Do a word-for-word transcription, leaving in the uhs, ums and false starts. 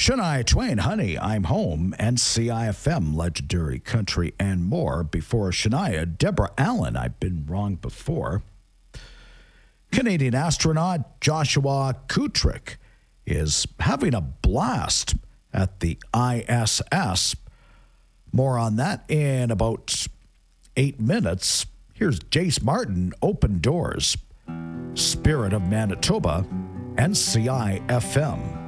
Shania Twain, Honey, I'm Home, and C I F M, Legendary Country, and more. Before Shania, Deborah Allen, I've been wrong before. Canadian astronaut Joshua Kutrick is having a blast at the I S S. More on that in about eight minutes. Here's Jace Martin, Open Doors, Spirit of Manitoba, and C I F M.